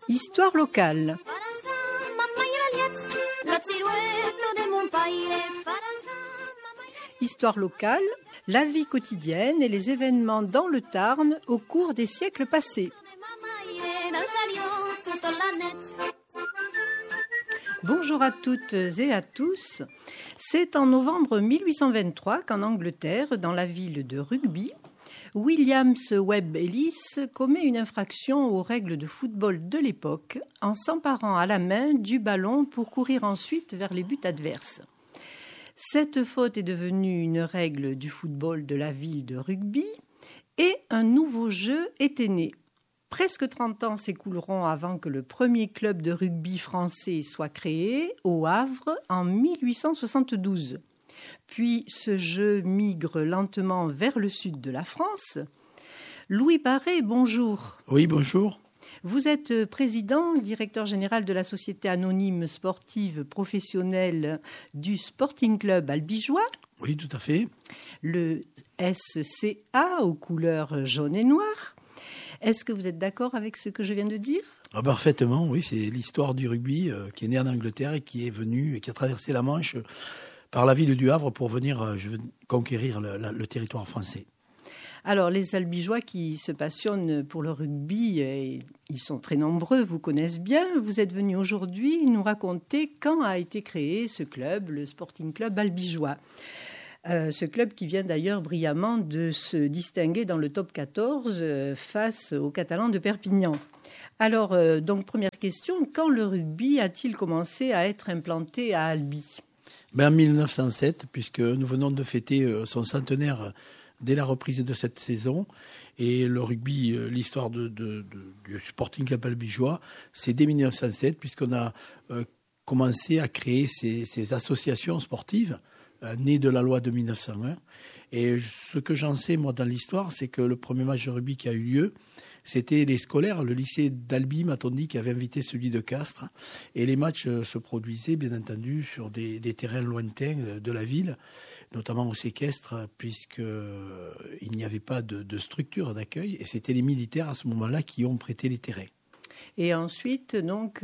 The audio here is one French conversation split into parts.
Histoire locale. Histoire locale, la vie quotidienne et les événements dans le Tarn au cours des siècles passés. Bonjour à toutes et à tous. C'est en novembre 1823 qu'en Angleterre, dans la ville de Rugby, Williams Webb Ellis commet une infraction aux règles de football de l'époque en s'emparant à la main du ballon pour courir ensuite vers les buts adverses. Cette faute est devenue une règle du football de la ville de Rugby et un nouveau jeu était né. Presque 30 ans s'écouleront avant que le premier club de rugby français soit créé au Havre en 1872. Puis ce jeu migre lentement vers le sud de la France. Louis Paré, bonjour. Oui, bonjour. Vous êtes président, directeur général de la Société anonyme sportive professionnelle du Sporting Club albigeois. Oui, tout à fait. Le SCA aux couleurs jaune et noir. Est-ce que vous êtes d'accord avec ce que je viens de dire ? Parfaitement, oui. C'est l'histoire du rugby qui est née en Angleterre et qui est venue et qui a traversé la Manche par la ville du Havre pour venir conquérir le territoire français. Alors, les Albigeois qui se passionnent pour le rugby, et ils sont très nombreux, vous connaissent bien. Vous êtes venus aujourd'hui nous raconter quand a été créé ce club, le Sporting Club albigeois. Ce club qui vient d'ailleurs brillamment de se distinguer dans le top 14 face aux Catalans de Perpignan. Alors, donc première question, quand le rugby a-t-il commencé à être implanté à Albi ? En 1907, puisque nous venons de fêter son centenaire dès la reprise de cette saison. Et le rugby, l'histoire du Sporting Club albigeois, c'est dès 1907, puisqu'on a commencé à créer ces associations sportives nées de la loi de 1901. Et ce que j'en sais, moi, dans l'histoire, c'est que le premier match de rugby qui a eu lieu, c'était les scolaires, le lycée d'Albi, m'a-t-on dit, qui avait invité celui de Castres. Et les matchs se produisaient, bien entendu, sur des terrains lointains de la ville, notamment au séquestre, puisqu'il n'y avait pas de structure d'accueil. Et c'était les militaires, à ce moment-là, qui ont prêté les terrains. Et ensuite, donc,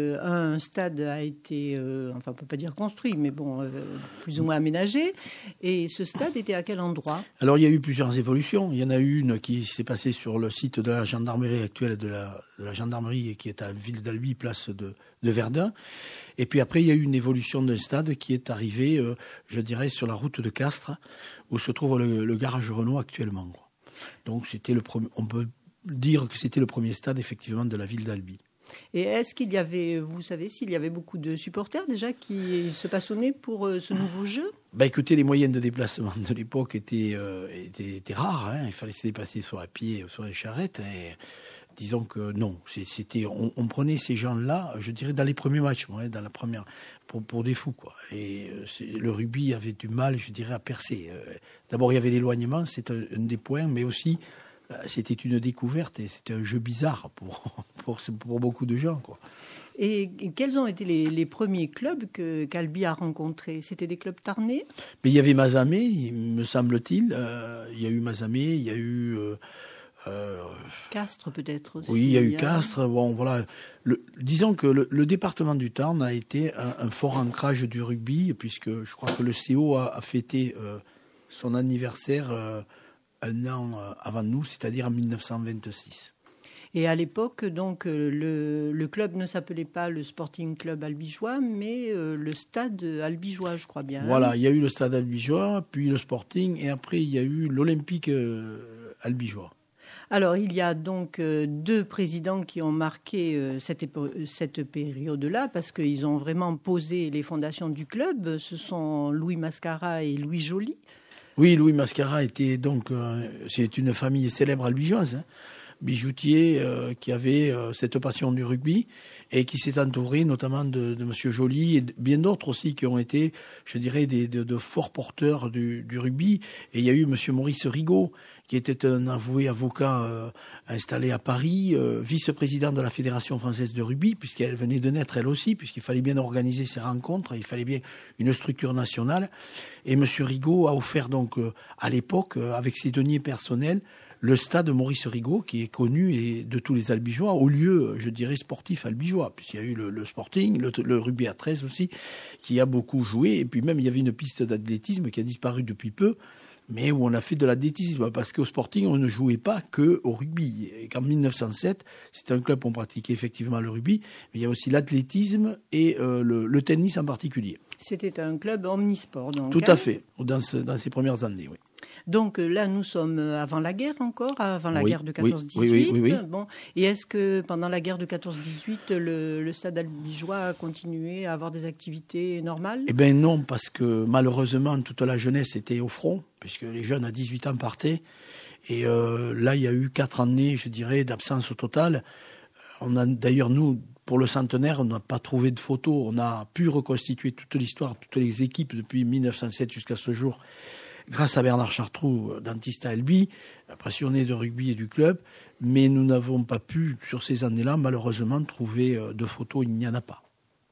un stade a été, on ne peut pas dire construit, mais bon, plus ou moins aménagé. Et ce stade était à quel endroit ? Alors, il y a eu plusieurs évolutions. Il y en a eu une qui s'est passée sur le site de la gendarmerie actuelle, de la gendarmerie, qui est à Ville d'Albi, place de Verdun. Et puis après, il y a eu une évolution d'un stade qui est arrivé, je dirais, sur la route de Castres, où se trouve le garage Renault actuellement. Donc, c'était le premier. On peut dire que c'était le premier stade, effectivement, de la ville d'Albi. Et est-ce qu'il y avait, vous savez, s'il y avait beaucoup de supporters déjà qui se passionnaient pour ce nouveau jeu ? Écoutez, les moyens de déplacement de l'époque étaient rares. Il fallait se déplacer soit à pied, soit à charrette. Et disons que non, on prenait ces gens-là, je dirais, dans les premiers matchs, dans la première, pour des fous, quoi. Et le rugby avait du mal, je dirais, à percer. D'abord, il y avait l'éloignement, c'est un des points, mais aussi c'était une découverte et c'était un jeu bizarre pour beaucoup de gens, quoi. Et quels ont été les premiers clubs qu'Albi a rencontrés ? C'était des clubs tarnais ? Mais il y avait Mazamet, me semble-t-il. Il y a eu Mazamet, il y a eu Castres peut-être aussi. Oui, il y a eu Castres. Bon, voilà. Disons que le département du Tarn a été un fort ancrage du rugby, puisque je crois que le CO a fêté son anniversaire un an avant nous, c'est-à-dire en 1926. Et à l'époque, donc, le club ne s'appelait pas le Sporting Club albigeois, mais le stade albigeois, je crois bien. Voilà, il y a eu le stade albigeois, puis le Sporting, et après il y a eu l'Olympique albigeois. Alors, il y a donc deux présidents qui ont marqué cette période-là, parce qu'ils ont vraiment posé les fondations du club. Ce sont Louis Mascara et Louis Joly. Oui, Louis Mascara était donc, c'est une famille célèbre albigeoise, bijoutier qui avait cette passion du rugby et qui s'est entouré notamment de Monsieur Joly et bien d'autres aussi qui ont été, je dirais, de forts porteurs du rugby. Et il y a eu Monsieur Maurice Rigaud, qui était un avoué avocat installé à Paris, vice-président de la Fédération française de rugby, puisqu'elle venait de naître elle aussi, puisqu'il fallait bien organiser ces rencontres, il fallait bien une structure nationale. Et Monsieur Rigaud a offert donc à l'époque, avec ses deniers personnels, le stade Maurice Rigaud, qui est connu de tous les Albigeois, au lieu, je dirais, sportif albigeois, puisqu'il y a eu le Sporting, le rugby à 13 aussi, qui a beaucoup joué, et puis même il y avait une piste d'athlétisme qui a disparu depuis peu, mais où on a fait de l'athlétisme, parce qu'au Sporting, on ne jouait pas que au rugby. Et qu'en 1907, c'était un club où on pratiquait effectivement le rugby, mais il y a aussi l'athlétisme et le tennis en particulier. C'était un club omnisport, donc. Tout à fait, dans ces premières années, oui. Donc là, nous sommes avant la guerre encore, avant la guerre de 14-18. Oui. Bon. Et est-ce que pendant la guerre de 14-18, le stade albigeois a continué à avoir des activités normales ? Eh bien non, parce que malheureusement, toute la jeunesse était au front, puisque les jeunes à 18 ans partaient. Et là, il y a eu 4 années, je dirais, d'absence totale. On a d'ailleurs, nous, pour le centenaire, on n'a pas trouvé de photos. On a pu reconstituer toute l'histoire, toutes les équipes depuis 1907 jusqu'à ce jour, grâce à Bernard Chartroux, dentiste à Albi, passionné de rugby et du club. Mais nous n'avons pas pu, sur ces années-là, malheureusement, trouver de photos. Il n'y en a pas.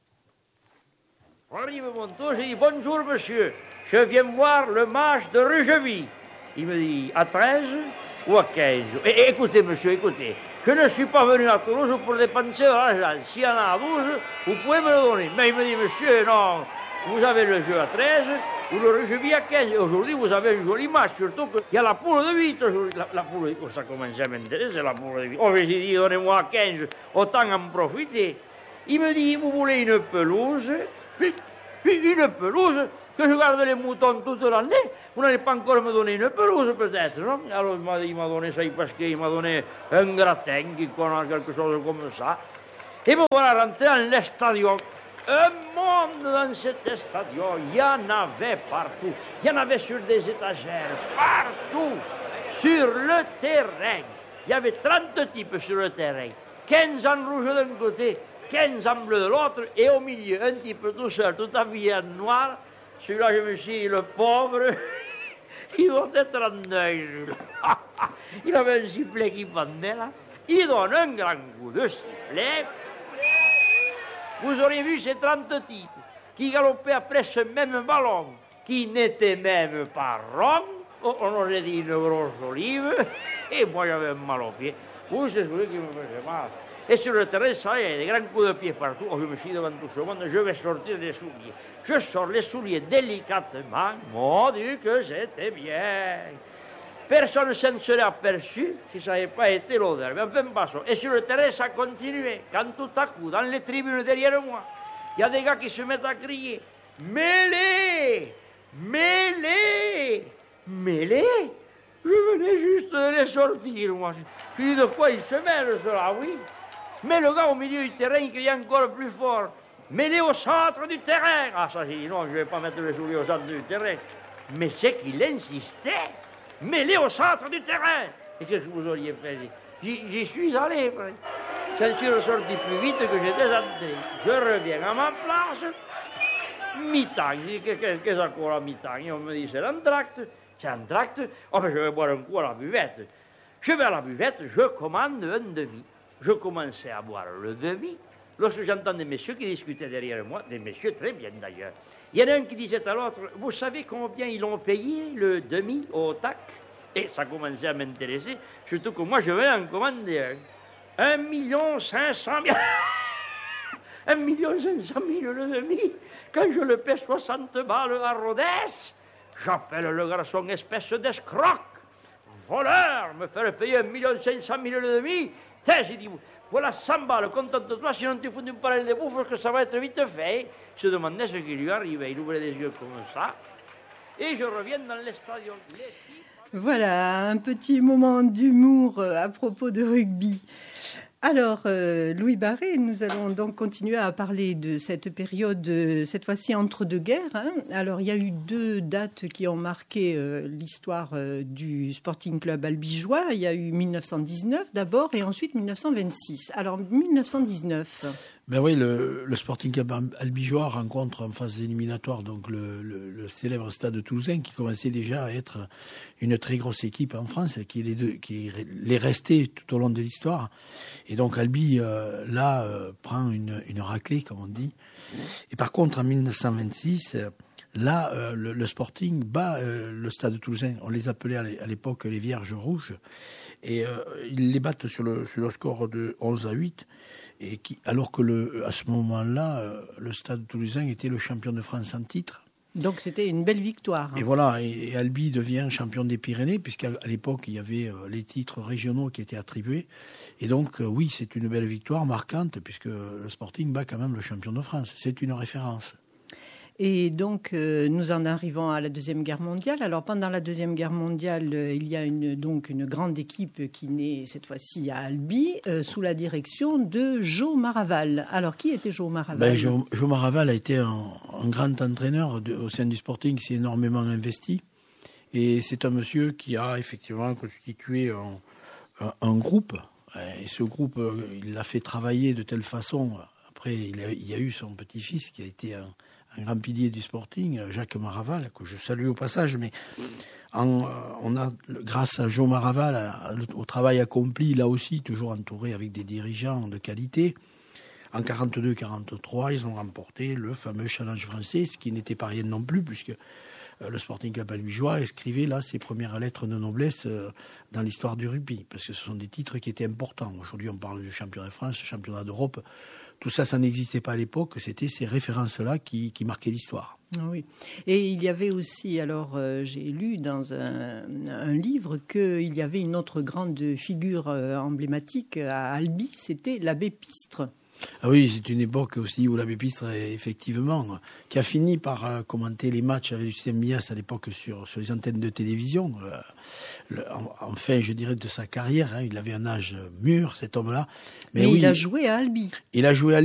Arrive mon tour, j'ai dit « Bonjour monsieur, je viens voir le match de rugby ». Il me dit « À 13 ou à 15 ?» Écoutez monsieur, écoutez, je ne suis pas venu à Toulouse pour dépenser de l'argent. S'il y en a à 12, vous pouvez me le donner. Mais il me dit « Monsieur, non, vous avez le jeu à 13 ou le rugby à 15. Et aujourd'hui, vous avez un joli match, surtout qu'il y a la poule de 8 aujourd'hui. La poule de 8, ça commence à m'intéresser, la poule de 8. Oh, j'ai dit, donnez-moi 15, autant en profiter. Il me dit, vous voulez une pelouse que je garde les moutons toute l'année. Vous n'allez pas encore me donner une pelouse, peut-être, non? Alors, il m'a donné ça parce qu'il m'a donné un gratin qui connaît quelque chose comme ça. Et me voilà rentré dans le stadion. Un monde dans cet stadion, il y en avait partout. Il y en avait sur des étagères, partout. Sur le terrain. Il y avait 30 types sur le terrain. 15 en rouge d'un côté, 15 en bleu de l'autre, et au milieu, un type tout seul, tout habillé en noir. Celui-là, je me suis dit, le pauvre, il doit être en deuil. Il avait un sifflet qui pendait là. Il donne un grand coup de sifflet. Vous auriez vu ces 30 types qui galopaient après ce même ballon, qui n'était même pas rond. On aurait dit une grosse olive. Et moi, j'avais mal au pied. Oui, c'est celui qui me faisait mal. Et sur le terrain, ça y est, des grands coups de pied partout. Oh, je me suis dit devant tout ce monde, je vais sortir des souliers. Je sors les souliers délicatement. Mon Dieu, que c'était bien. Personne ne s'en serait aperçu si ça n'avait pas été l'odeur. Mais enfin, passons. Et sur le terrain, ça continuait. Quand tout à coup, dans les tribunes derrière moi, il y a des gars qui se mettent à crier « Mêlée! Mêlée! Mêlée !» Je venais juste de les sortir, moi. Je dis, de quoi ils se mêlent, cela, oui. Mais le gars au milieu du terrain, il criait encore plus fort « Mêlée au centre du terrain !» Ah, ça, j'ai dit, non, je ne vais pas mettre les souliers au centre du terrain. Mais c'est qu'il insistait. Mêlée au centre du terrain. Et qu'est-ce que vous auriez fait? J'y suis allé, frère. J'en suis ressorti plus vite que j'étais entré. Je reviens à ma place. Mi-temps. Je dis, qu'est-ce que c'est quoi la mi-temps? Et on me dit, c'est l'entracte. C'est l'entracte. Oh, ben, je vais boire un coup à la buvette. Je vais à la buvette, je commande un demi. Je commençais à boire le demi. Lorsque j'entends des messieurs qui discutaient derrière moi, des messieurs très bien d'ailleurs, il y en a un qui disait à l'autre, vous savez combien ils l'ont payé le demi au tac? Et ça commençait à m'intéresser, surtout que moi je venais en commander un. 1 500 000. 1 500 000 le demi. Quand je le paie 60 balles à Rodez, j'appelle le garçon espèce d'escroc. Voleur, me faire payer 1 500 000 le demi. J'ai dit, voilà 100 balles, contente-toi, sinon tu fous une parole de bouffe que ça va être vite fait. Je demandais ce qui lui arrivait, il ouvrait les yeux comme ça. Et je reviens dans le stadion. Voilà, un petit moment d'humour à propos de rugby. Alors, Louis Barré, nous allons donc continuer à parler de cette période, cette fois-ci entre deux guerres. Hein. Alors, il y a eu 2 dates qui ont marqué l'histoire du Sporting Club albigeois. Il y a eu 1919 d'abord et ensuite 1926. Alors, 1919... Ben oui, le Sporting Club albigeois rencontre en phase éliminatoire donc le célèbre Stade Toulousain qui commençait déjà à être une très grosse équipe en France, qui l'est restée tout au long de l'histoire. Et donc Albi prend une raclée, comme on dit. Et par contre, en 1926, Là, le Sporting bat le Stade Toulousain. On les appelait à l'époque les Vierges Rouges. Et ils les battent sur le score de 11-8. Alors que à ce moment-là, le Stade Toulousain était le champion de France en titre. Donc c'était une belle victoire. Et voilà, et Albi devient champion des Pyrénées, puisqu'à l'époque, il y avait les titres régionaux qui étaient attribués. Et donc, oui, c'est une belle victoire marquante, puisque le Sporting bat quand même le champion de France. C'est une référence. Et donc, nous en arrivons à la Deuxième Guerre mondiale. Alors, pendant la Deuxième Guerre mondiale, il y a une grande équipe qui naît cette fois-ci à Albi, sous la direction de Joe Maraval. Alors, qui était Joe Maraval ? Joe Maraval a été un grand entraîneur au sein du Sporting qui s'est énormément investi. Et c'est un monsieur qui a effectivement constitué un groupe. Et ce groupe, il l'a fait travailler de telle façon. Après, il y a eu son petit-fils qui a été un grand pilier du Sporting, Jacques Maraval, que je salue au passage, mais grâce à Joe Maraval, au travail accompli, là aussi, toujours entouré avec des dirigeants de qualité, en 42-43, ils ont remporté le fameux challenge français, ce qui n'était pas rien non plus, puisque le Sporting Club albigeois écrivait là ses premières lettres de noblesse dans l'histoire du rugby, parce que ce sont des titres qui étaient importants. Aujourd'hui, on parle du championnat de France, championnat d'Europe. Tout ça, ça n'existait pas à l'époque. C'était ces références-là qui marquaient l'histoire. Oui. Et il y avait aussi, alors j'ai lu dans un livre qu'il y avait une autre grande figure emblématique à Albi, c'était l'abbé Pistre. Ah oui, c'est une époque aussi où l'abbé Pistre, effectivement, qui a fini par commenter les matchs avec Lucien Mias à l'époque sur les antennes de télévision. Enfin, je dirais, de sa carrière, hein, il avait un âge mûr, cet homme-là. Mais oui, il a joué à Albi. Il a joué à Albi.